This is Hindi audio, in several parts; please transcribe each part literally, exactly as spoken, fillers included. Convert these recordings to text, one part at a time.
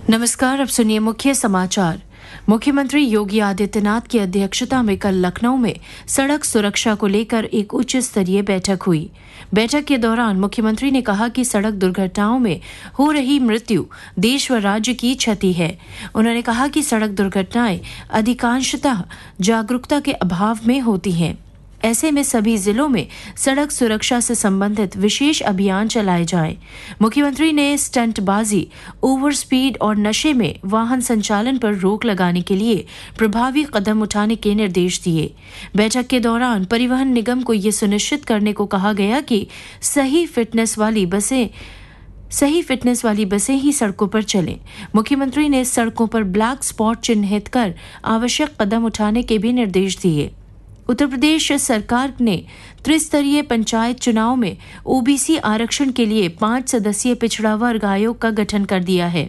नमस्कार, अब सुनिए मुख्य समाचार। मुख्यमंत्री योगी आदित्यनाथ की अध्यक्षता में कल लखनऊ में सड़क सुरक्षा को लेकर एक उच्च स्तरीय बैठक हुई। बैठक के दौरान मुख्यमंत्री ने कहा कि सड़क दुर्घटनाओं में हो रही मृत्यु देश व राज्य की क्षति है। उन्होंने कहा कि सड़क दुर्घटनाएं अधिकांशतः जागरूकता के अभाव में होती हैं। ऐसे में सभी जिलों में सड़क सुरक्षा से संबंधित विशेष अभियान चलाए जाएं। मुख्यमंत्री ने स्टंटबाजी, ओवर स्पीड और नशे में वाहन संचालन पर रोक लगाने के लिए प्रभावी कदम उठाने के निर्देश दिए। बैठक के दौरान परिवहन निगम को ये सुनिश्चित करने को कहा गया कि सही फिटनेस वाली बसें सही फिटनेस वाली बसें ही सड़कों पर चलें। मुख्यमंत्री ने सड़कों पर ब्लैक स्पॉट चिन्हित कर आवश्यक कदम उठाने के भी निर्देश दिए। उत्तर प्रदेश सरकार ने त्रिस्तरीय पंचायत चुनाव में ओबीसी आरक्षण के लिए पांच सदस्यीय पिछड़ा वर्ग आयोग का गठन कर दिया है।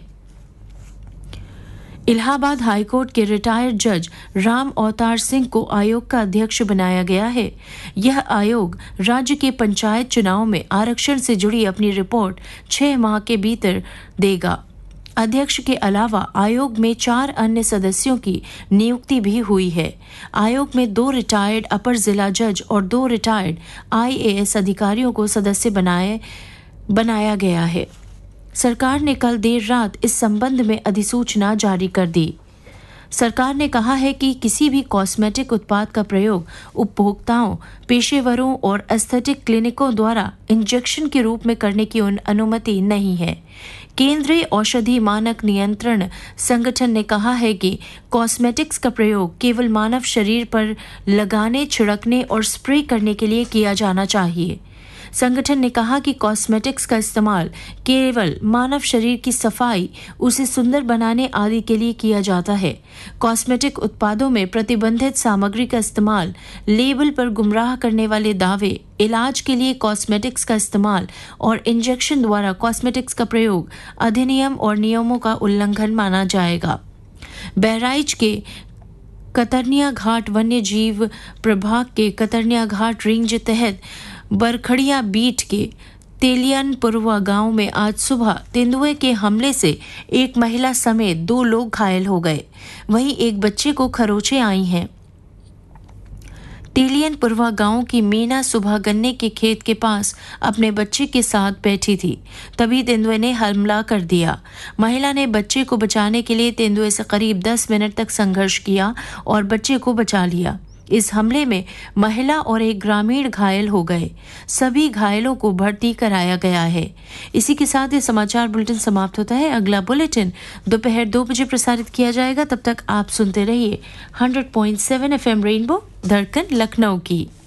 इलाहाबाद हाईकोर्ट के रिटायर्ड जज राम अवतार सिंह को आयोग का अध्यक्ष बनाया गया है। यह आयोग राज्य के पंचायत चुनाव में आरक्षण से जुड़ी अपनी रिपोर्ट छह माह के भीतर देगा। अध्यक्ष के अलावा आयोग में चार अन्य सदस्यों की नियुक्ति भी हुई है। आयोग में दो रिटायर्ड अपर जिला जज और दो रिटायर्ड आईएएस अधिकारियों को सदस्य बनाए बनाया गया है। सरकार ने कल देर रात इस संबंध में अधिसूचना जारी कर दी। सरकार ने कहा है कि किसी भी कॉस्मेटिक उत्पाद का प्रयोग उपभोक्ताओं, पेशेवरों और एस्थेटिक क्लिनिकों द्वारा इंजेक्शन के रूप में करने की अनुमति नहीं है। केंद्रीय औषधि मानक नियंत्रण संगठन ने कहा है कि कॉस्मेटिक्स का प्रयोग केवल मानव शरीर पर लगाने, छिड़कने और स्प्रे करने के लिए किया जाना चाहिए। संगठन ने कहा कि कॉस्मेटिक्स का इस्तेमाल केवल मानव शरीर की सफाई, उसे सुंदर बनाने आदि के लिए किया जाता है। कॉस्मेटिक उत्पादों में प्रतिबंधित सामग्री का इस्तेमाल, लेबल पर गुमराह करने वाले दावे, इलाज के लिए कॉस्मेटिक्स का इस्तेमाल और इंजेक्शन द्वारा कॉस्मेटिक्स का प्रयोग अधिनियम और नियमों का उल्लंघन माना जाएगा। बहराइच के कतरनिया घाट वन्य जीव प्रभाग के कतरनिया घाट रेंज तहत बरखड़िया बीट के तेलियनपुरवा गांव में आज सुबह तेंदुए के हमले से एक महिला समेत दो लोग घायल हो गए। वहीं एक बच्चे को खरोंचें आई हैं। तेलियनपुरवा गांव की मीना सुबह गन्ने के खेत के पास अपने बच्चे के साथ बैठी थी, तभी तेंदुए ने हमला कर दिया। महिला ने बच्चे को बचाने के लिए तेंदुए से करीब दस मिनट तक संघर्ष किया और बच्चे को बचा लिया। इस हमले में महिला और एक ग्रामीण घायल हो गए। सभी घायलों को भर्ती कराया गया है। इसी के साथ ये समाचार बुलेटिन समाप्त होता है। अगला बुलेटिन दोपहर दो बजे प्रसारित किया जाएगा। तब तक आप सुनते रहिए hundred point seven F M rainbow धड़कन लखनऊ की।